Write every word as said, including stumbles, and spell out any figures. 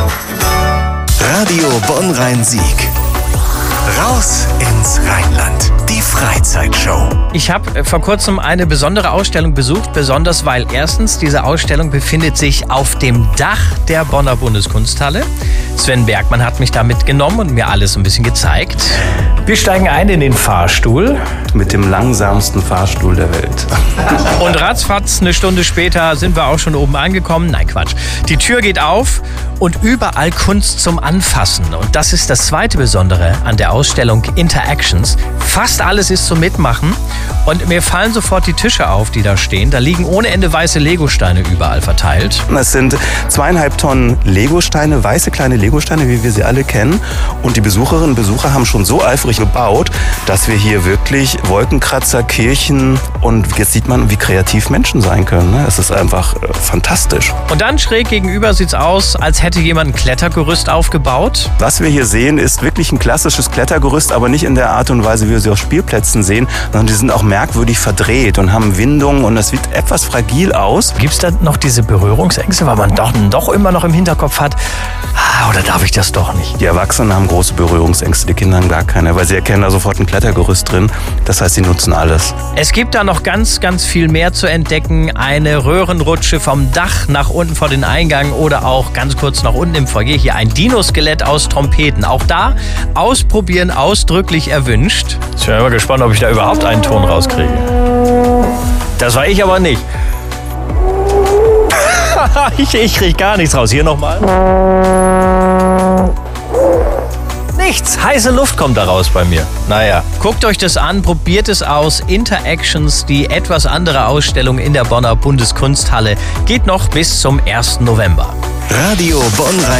Radio Bonn-Rhein-Sieg. Raus ins Rheinland. Die Freizeitshow. Ich habe vor kurzem eine besondere Ausstellung besucht, besonders weil erstens diese Ausstellung befindet sich auf dem Dach der Bonner Bundeskunsthalle. Sven Bergmann hat mich da mitgenommen und mir alles ein bisschen gezeigt. Wir steigen ein in den Fahrstuhl. Mit dem langsamsten Fahrstuhl der Welt. Und ratzfatz, eine Stunde später sind wir auch schon oben angekommen. Nein, Quatsch. Die Tür geht auf und überall Kunst zum Anfassen. Und das ist das zweite Besondere an der Ausstellung Interactions. Fast alles ist zum Mitmachen. Und mir fallen sofort die Tische auf, die da stehen. Da liegen ohne Ende weiße Legosteine überall verteilt. Es sind zweieinhalb Tonnen Legosteine, weiße kleine Legosteine, wie wir sie alle kennen. Und die Besucherinnen und Besucher haben schon so eifrig gebaut, dass wir hier wirklich Wolkenkratzer, Kirchen und jetzt sieht man, wie kreativ Menschen sein können. Es ist einfach äh, fantastisch. Und dann schräg gegenüber sieht es aus, als hätte jemand ein Klettergerüst aufgebaut. Was wir hier sehen, ist wirklich ein klassisches Klettergerüst, aber nicht in der Art und Weise, wie wir sie auf Spielplätzen sehen, sondern die sind auch merkwürdig verdreht und haben Windungen und es sieht etwas fragil aus. Gibt es da noch diese Berührungsängste, weil man doch, doch immer noch im Hinterkopf hat, ah, oder darf ich das doch nicht? Die Erwachsenen haben große Berührungsängste, die Kinder haben gar keine, weil sie erkennen da sofort ein Klettergerüst drin. Das heißt, sie nutzen alles. Es gibt da noch ganz, ganz viel mehr zu entdecken. Eine Röhrenrutsche vom Dach nach unten vor den Eingang oder auch ganz kurz nach unten im Foyer. Hier ein Dino-Skelett aus Trompeten. Auch da ausprobieren ausdrücklich erwünscht. Ich bin mal gespannt, ob ich da überhaupt einen Ton rauskriege. Das war ich aber nicht. ich, ich krieg gar nichts raus. Hier nochmal. Nichts. Heiße Luft kommt da raus bei mir. Naja, guckt euch das an, probiert es aus. Interactions, die etwas andere Ausstellung in der Bonner Bundeskunsthalle, geht noch bis zum ersten November. Radio Bonn-Rhein